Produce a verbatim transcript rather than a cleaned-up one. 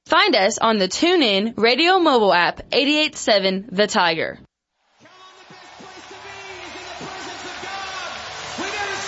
Find us on the TuneIn Radio mobile app, eighty-eight point seven The Tiger.